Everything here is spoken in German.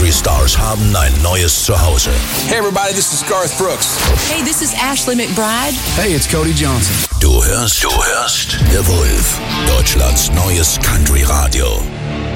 Country Stars haben ein neues Zuhause. Hey everybody, this is Garth Brooks. Hey, this is Ashley McBryde. Hey, it's Cody Johnson. Du hörst The Wolf, Deutschlands neues Country Radio.